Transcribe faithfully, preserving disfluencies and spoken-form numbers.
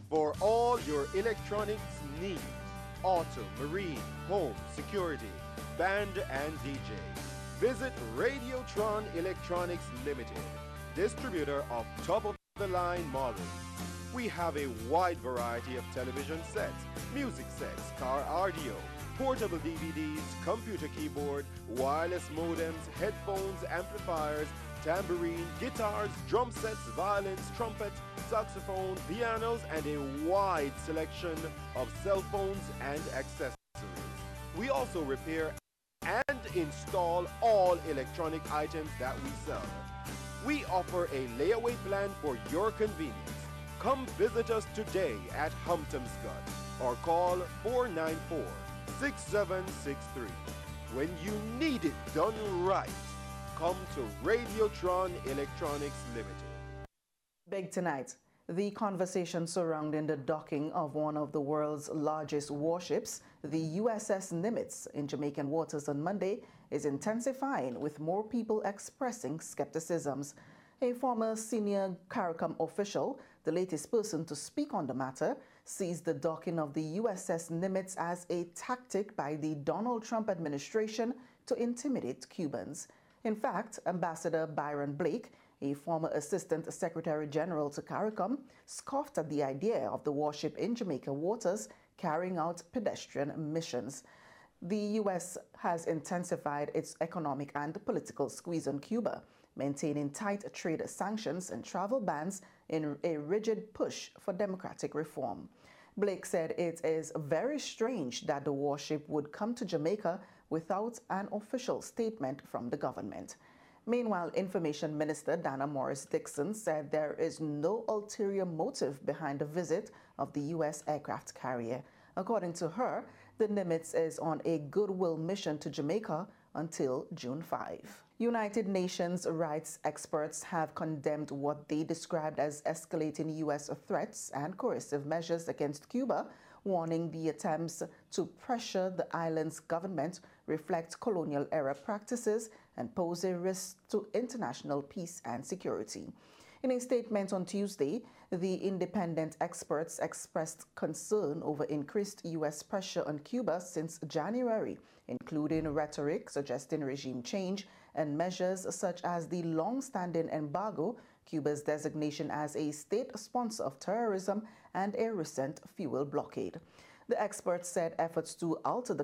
For all your electronics needs, auto, marine, home, security, band and D J. Visit Radiotron Electronics Limited, distributor of top-of-the-line models. We have a wide variety of television sets, music sets, car audio, portable D V Ds, computer keyboard, wireless modems, headphones, amplifiers, tambourine, guitars, drum sets, violins, trumpets, saxophone, pianos, and a wide selection of cell phones and accessories. We also repair and install all electronic items that we sell. We offer a layaway plan for your convenience. Come visit us today at Humptomscott or call four nine four, six seven six three. When you need it done right, come to Radiotron Electronics Limited. Big tonight, the conversation surrounding the docking of one of the world's largest warships, the U S S Nimitz, in Jamaican waters on Monday is intensifying, with more people expressing skepticisms. A former senior CARICOM official, the latest person to speak on the matter, sees the docking of the U S S Nimitz as a tactic by the Donald Trump administration to intimidate Cubans. In fact, Ambassador Byron Blake, a former Assistant Secretary General to CARICOM, scoffed at the idea of the warship in Jamaica waters carrying out pedestrian missions. The U S has intensified its economic and political squeeze on Cuba, maintaining tight trade sanctions and travel bans in a rigid push for democratic reform. Blake said it is very strange that the warship would come to Jamaica without an official statement from the government. Meanwhile, Information Minister Dana Morris Dixon said there is no ulterior motive behind the visit of the U S aircraft carrier. According to her, the Nimitz is on a goodwill mission to Jamaica until June fifth. United Nations rights experts have condemned what they described as escalating U S threats and coercive measures against Cuba, warning the attempts to pressure the island's government reflect colonial-era practices and pose a risk to international peace and security. In a statement on Tuesday, the independent experts expressed concern over increased U S pressure on Cuba since January, including rhetoric suggesting regime change and measures such as the long-standing embargo, Cuba's designation as a state sponsor of terrorism, and a recent fuel blockade. The experts said efforts to alter the